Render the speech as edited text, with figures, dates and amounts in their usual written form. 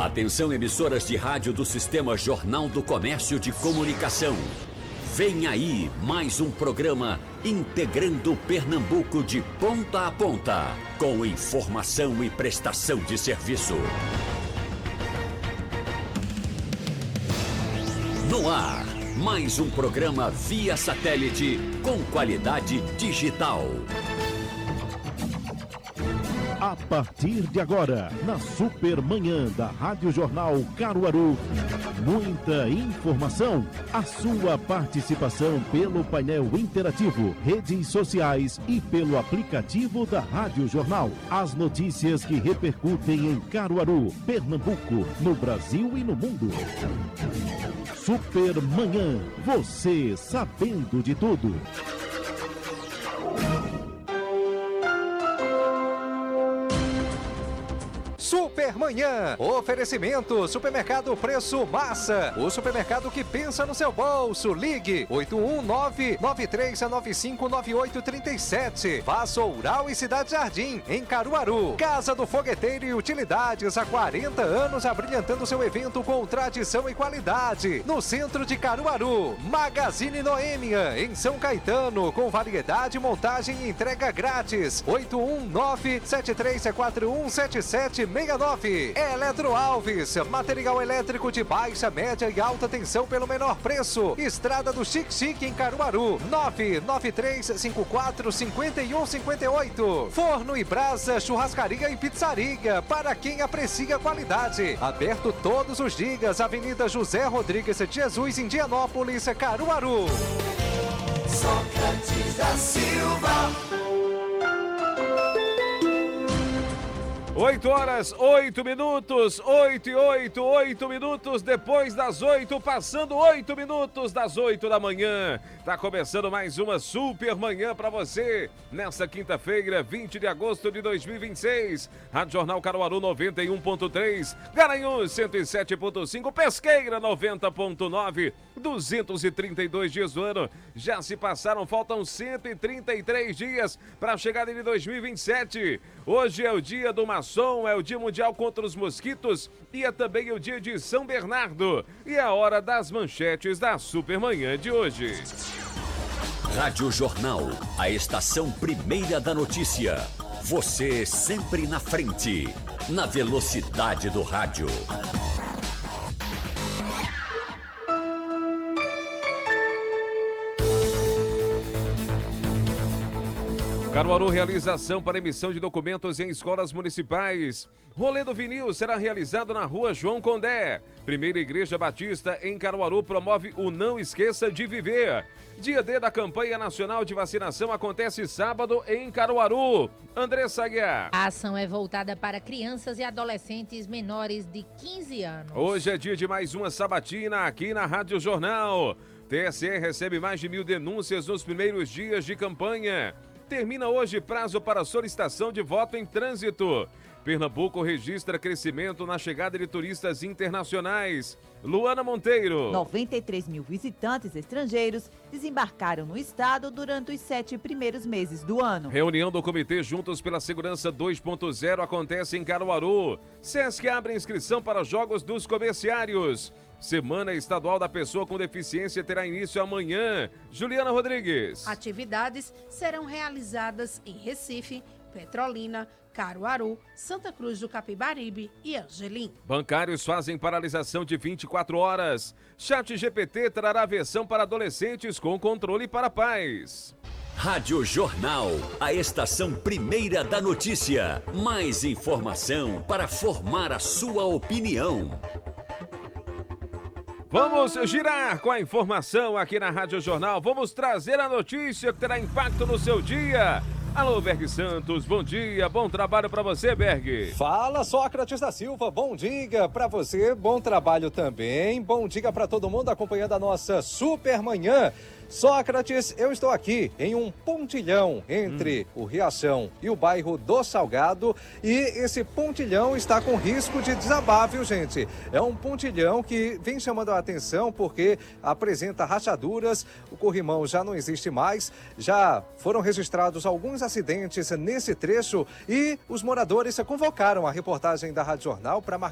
Atenção, emissoras de rádio do Sistema Jornal do Comércio de Comunicação. Vem aí mais um programa integrando Pernambuco de ponta a ponta, com informação e prestação de serviço. No ar, mais um programa via satélite com qualidade digital. A partir de agora, na Supermanhã da Rádio Jornal Caruaru, muita informação, a sua participação pelo painel interativo, redes sociais e pelo aplicativo da Rádio Jornal. As notícias que repercutem em Caruaru, Pernambuco, no Brasil e no mundo. Supermanhã, você sabendo de tudo. Supermanhã, oferecimento, supermercado Preço Massa, o supermercado que pensa no seu bolso. Ligue 819-9395-9837. Vassoural e Cidade Jardim, em Caruaru. Casa do Fogueteiro e Utilidades, há 40 anos abrilhantando seu evento com tradição e qualidade. No centro de Caruaru. Magazine Noêmia, em São Caetano, com variedade, montagem e entrega grátis. 819-7341-7769. Eletro Alves, material elétrico de baixa, média e alta tensão pelo menor preço. Estrada do Xique-Xique, em Caruaru. 99354-5158. Forno e Brasa, churrascaria e pizzaria, para quem aprecia qualidade. Aberto todos os dias. Avenida José Rodrigues de Jesus, Indianópolis, Caruaru. Sócrates da Silva. 8 horas, 8 minutos, 8 e 8 minutos depois das 8, passando 8 minutos das 8 da manhã. Tá começando mais uma super manhã pra você, nesta quinta-feira, 20 de agosto de 2026. Rádio Jornal Caruaru 91.3, Garanhuns 107.5, Pesqueira 90.9, 232 dias do ano. Já se passaram, faltam 133 dias para a chegada de 2027. Hoje é o dia do maçom, é o dia mundial contra os mosquitos e é também o dia de São Bernardo. E é a hora das manchetes da Supermanhã de hoje. Rádio Jornal, a estação primeira da notícia. Você sempre na frente, na velocidade do rádio. Caruaru realiza ação para emissão de documentos em escolas municipais. Rolê do Vinil será realizado na Rua João Condé. Primeira Igreja Batista em Caruaru promove o Não Esqueça de Viver. Dia D da campanha nacional de vacinação acontece sábado em Caruaru. Andressa Aguiar. A ação é voltada para crianças e adolescentes menores de 15 anos. Hoje é dia de mais uma sabatina aqui na Rádio Jornal. TSE recebe mais de 1.000 denúncias nos primeiros dias de campanha. Termina hoje prazo para solicitação de voto em trânsito. Pernambuco registra crescimento na chegada de turistas internacionais. Luana Monteiro. 93 mil visitantes estrangeiros desembarcaram no estado durante os 7 primeiros meses do ano. Reunião do Comitê Juntos pela Segurança 2.0 acontece em Caruaru. Sesc abre inscrição para Jogos dos Comerciários. Semana Estadual da Pessoa com Deficiência terá início amanhã. Juliana Rodrigues. Atividades serão realizadas em Recife, Petrolina, Caruaru, Santa Cruz do Capibaribe e Angelim. Bancários fazem paralisação de 24 horas. ChatGPT trará versão para adolescentes com controle para pais. Rádio Jornal, a estação primeira da notícia. Mais informação para formar a sua opinião. Vamos girar com a informação aqui na Rádio Jornal. Vamos trazer a notícia que terá impacto no seu dia. Alô, Berg Santos, bom dia, bom trabalho para você, Berg. Fala, Sócrates da Silva, bom dia para você, bom trabalho também. Bom dia para todo mundo acompanhando a nossa Supermanhã. Sócrates, eu estou aqui em um pontilhão entre o Riachão e o bairro do Salgado e esse pontilhão está com risco de desabar, viu, gente? É um pontilhão que vem chamando a atenção porque apresenta rachaduras, o corrimão já não existe mais, já foram registrados alguns acidentes nesse trecho e os moradores convocaram a reportagem da Rádio Jornal para marcar